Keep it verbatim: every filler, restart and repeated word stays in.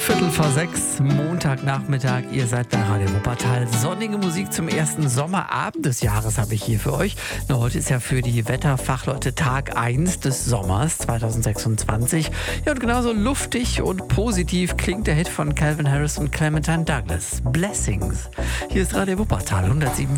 Viertel vor sechs, Montagnachmittag. Ihr seid bei Radio Wuppertal. Sonnige Musik zum ersten Sommerabend des Jahres habe ich hier für euch. Na, heute ist ja für die Wetterfachleute Tag eins des Sommers zweitausendsechsundzwanzig. Ja, und genauso luftig und positiv klingt der Hit von Calvin Harris und Clementine Douglas. Blessings. Hier ist Radio Wuppertal hundertsieben.